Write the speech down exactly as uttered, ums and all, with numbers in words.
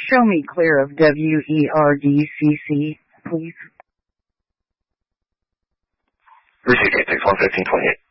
Show me clear of W E R D C C, please. Receive eight six one fifteen twenty eight.